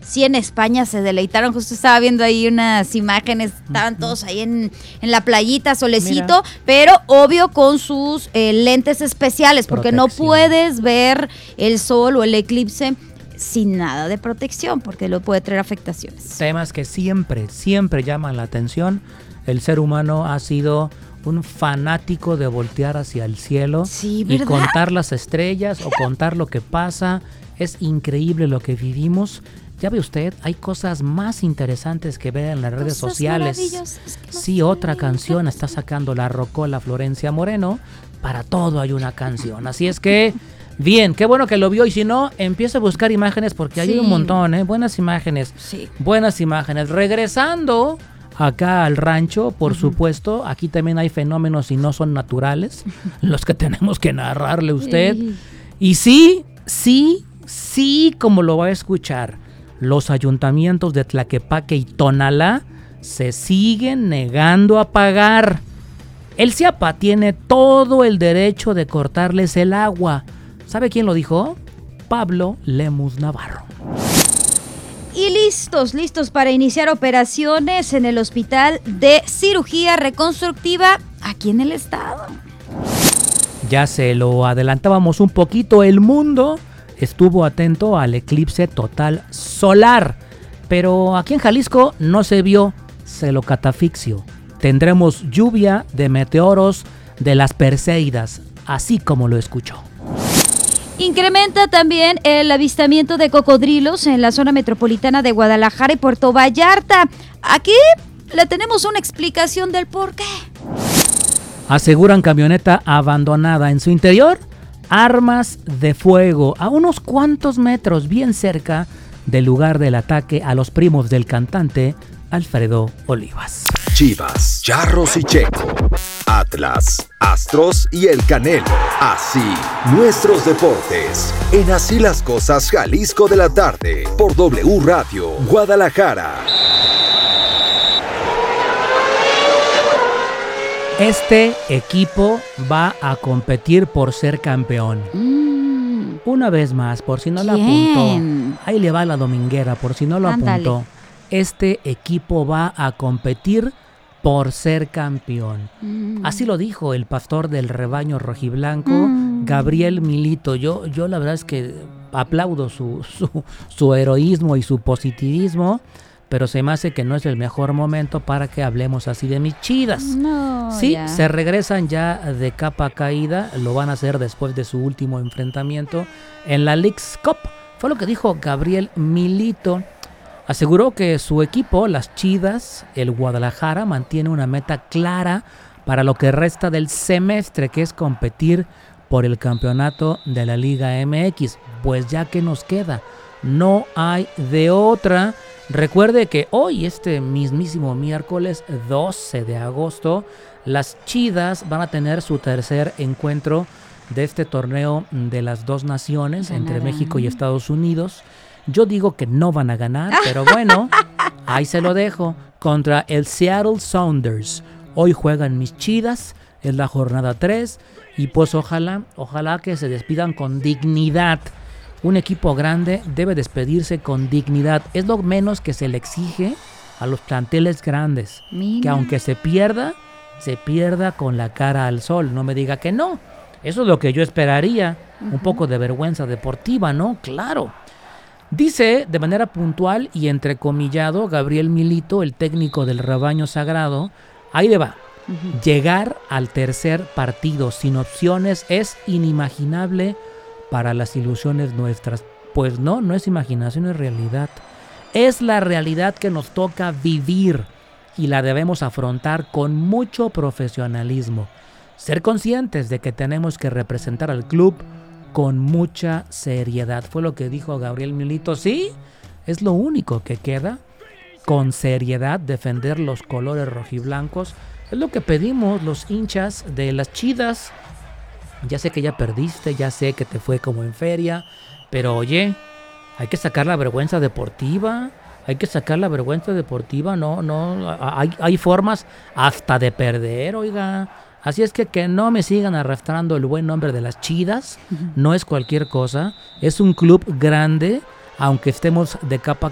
sí en España se deleitaron. Justo estaba viendo ahí unas imágenes, estaban todos ahí en la playita, solecito, pero obvio con sus lentes especiales, porque no puedes ver el sol o el eclipse sin nada de protección, porque lo puede traer afectaciones. Temas que siempre llaman la atención. El ser humano ha sido un fanático de voltear hacia el cielo y contar las estrellas o contar lo que pasa. Es increíble lo que vivimos. Ya ve usted, hay cosas más interesantes que ver en las redes sociales. Sí, otra canción está sacando la rocola Florencia Moreno. Para todo hay una canción. Así es que, bien, qué bueno que lo vio. Y si no, empieza a buscar imágenes porque hay un montón, buenas imágenes. Sí. Buenas imágenes. Regresando acá al rancho, por supuesto, aquí también hay fenómenos y no son naturales, los que tenemos que narrarle a usted. Y sí, como lo va a escuchar, los ayuntamientos de Tlaquepaque y Tonalá se siguen negando a pagar. El CIAPA tiene todo el derecho de cortarles el agua. ¿Sabe quién lo dijo? Pablo Lemus Navarro. Y listos para iniciar operaciones en el Hospital de Cirugía Reconstructiva aquí en el estado. Ya se lo adelantábamos un poquito, el mundo estuvo atento al eclipse total solar, pero aquí en Jalisco no se vio, se lo catafixio. Tendremos lluvia de meteoros de las Perseidas, así como lo escuchó. Incrementa también el avistamiento de cocodrilos en la zona metropolitana de Guadalajara y Puerto Vallarta. Aquí le tenemos una explicación del por qué. Aseguran camioneta abandonada en su interior, armas de fuego a unos cuantos metros bien cerca del lugar del ataque a los primos del cantante Alfredo Olivas. Chivas, Charros y Checo, Atlas, Astros y el Canelo. Así, nuestros deportes. En Así las Cosas, Jalisco de la tarde, por W Radio, Guadalajara. Este equipo va a competir por ser campeón. Una vez más, por si no lo apuntó. Ahí le va la dominguera, por si no lo apuntó. Este equipo va a competir por ser campeón. Así lo dijo el pastor del rebaño rojiblanco, Gabriel Milito. Yo la verdad es que aplaudo su heroísmo y su positivismo, pero se me hace que no es el mejor momento para que hablemos así de mis Chivas. Se regresan ya de capa caída, lo van a hacer después de su último enfrentamiento en la Leagues Cup. Fue lo que dijo Gabriel Milito. Aseguró que su equipo, las Chivas, el Guadalajara, mantiene una meta clara para lo que resta del semestre, que es competir por el campeonato de la Liga MX. Pues ya que nos queda, no hay de otra. Recuerde que hoy, este mismísimo miércoles 12 de agosto, las Chivas van a tener su tercer encuentro de este torneo de las dos naciones entre México y Estados Unidos. Yo digo que no van a ganar, pero bueno, ahí se lo dejo. Contra el Seattle Sounders. Hoy juegan mis Chivas, es la jornada 3. Y pues ojalá que se despidan con dignidad. Un equipo grande debe despedirse con dignidad. Es lo menos que se le exige a los planteles grandes. Que aunque se pierda con la cara al sol. No me diga que no. Eso es lo que yo esperaría. Un poco de vergüenza deportiva, ¿no? Claro. Dice de manera puntual y entrecomillado Gabriel Milito, el técnico del rebaño sagrado, ahí le va. Llegar al tercer partido sin opciones es inimaginable para las ilusiones nuestras. Pues no es imaginación, es realidad. Es la realidad que nos toca vivir y la debemos afrontar con mucho profesionalismo. Ser conscientes de que tenemos que representar al club con mucha seriedad. Fue lo que dijo Gabriel Milito. Sí, es lo único que queda. Con seriedad defender los colores rojiblancos. Es lo que pedimos los hinchas de las Chivas. Ya sé que ya perdiste, ya sé que te fue como en feria, pero oye, hay que sacar la vergüenza deportiva. No, hay formas hasta de perder, oiga. Así es que no me sigan arrastrando el buen nombre de las Chivas. No es cualquier cosa. Es un club grande, aunque estemos de capa